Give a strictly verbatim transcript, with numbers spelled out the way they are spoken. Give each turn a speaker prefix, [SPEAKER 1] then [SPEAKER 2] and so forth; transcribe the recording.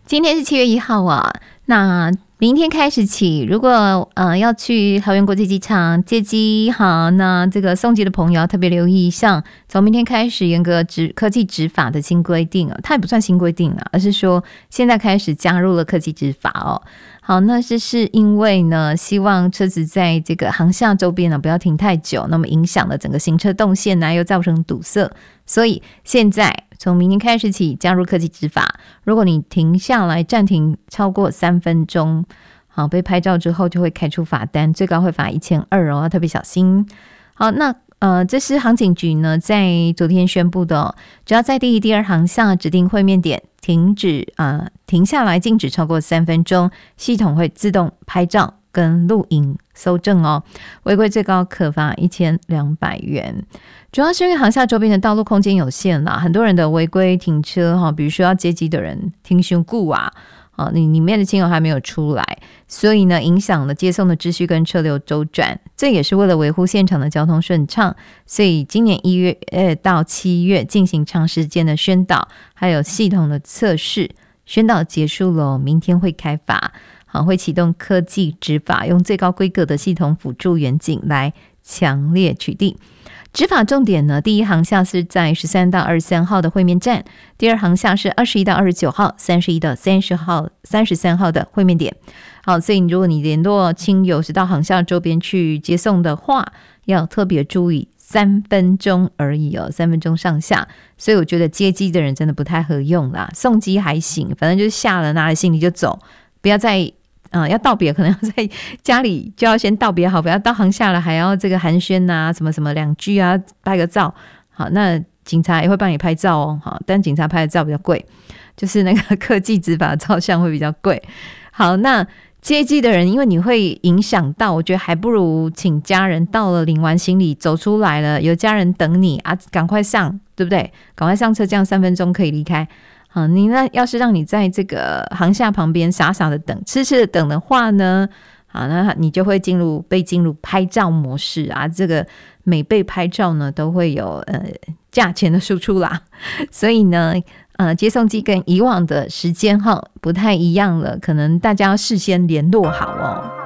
[SPEAKER 1] 今天是七月一号啊，那明天开始起，如果呃要去桃园国际机场接机，好，那这个送机的朋友要特别留意一下，从明天开始严格执科技执法的新规定啊，它也不算新规定啊，而是说现在开始加入了科技执法哦。好，那这是因为呢，希望车子在这个航厦周边呢不要停太久，那么影响了整个行车动线呢，又造成堵塞，所以现在从明天开始起加入科技执法，如果你停下来暂停超过三分钟，好，被拍照之后就会开出罚单，最高会罚一千二哦，要特别小心。好，那呃，这是航警局呢在昨天宣布的哦，只要在第一、第二航厦指定会面点停止啊、呃、停下来静止超过三分钟，系统会自动拍照跟录影搜证哦，违规最高可罚一千两百元。主要是因为航厦周边的道路空间有限啦，很多人的违规停车哈，比如说要接机的人停伤久啊，啊，你里面的亲友还没有出来，所以呢，影响了接送的秩序跟车流周转。这也是为了维护现场的交通顺畅，所以今年一月呃到七月进行长时间的宣导，还有系统的测试。宣导结束了，明天会开罚，好，会启动科技执法，用最高规格的系统辅助远景来强烈取缔。执法重点呢，第一航厦是在十三到二十三号的会面站，第二航厦是二十一到二十九号、三十一到三十号、三十三号的会面点。好，所以如果你联络亲友是到航厦周边去接送的话，要特别注意三分钟而已哦，三分钟上下。所以我觉得接机的人真的不太合用啦，送机还行，反正就是下了拿了行李就走，不要再呃，要道别可能要在家里就要先道别好，不要到航厦了还要这个寒暄啊什么什么两句啊拍个照。好，那警察也会帮你拍照哦，好，但警察拍的照比较贵，就是那个科技执法照相会比较贵。好，那接机的人因为你会影响到，我觉得还不如请家人到了领完行李走出来了，有家人等你啊，赶快上，对不对？赶快上车，这样三分钟可以离开。好，你那要是让你在这个航厦旁边傻傻的等痴痴的等的话呢，好，那你就会进入被进入拍照模式啊，这个每被拍照呢都会有呃价钱的输出啦，所以呢呃接送机跟以往的时间哈不太一样了，可能大家要事先联络好哦。